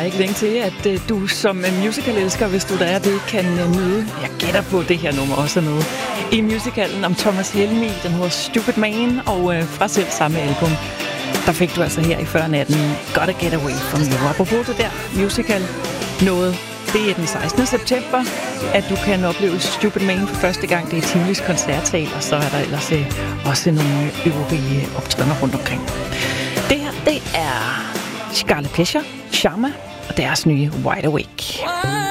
ikke længe til, at du som musical-elsker, hvis du der er det, kan nyde. Jeg gætter på, det her nummer også er med i musicalen om Thomas Helmig. Den hedder Stupid Man, og fra selv samme album, der fik du altså her i 40-natten Gotta Get Away From You. Apropos det der musical noget, det er den 16. september, at du kan opleve Stupid Man for første gang. Det er Tivolis koncertsal, og så er der ellers også nogle øvrige optrædener rundt omkring. Det her, det er Scarlet Pleasure, Sharma og deres nye Wide Awake.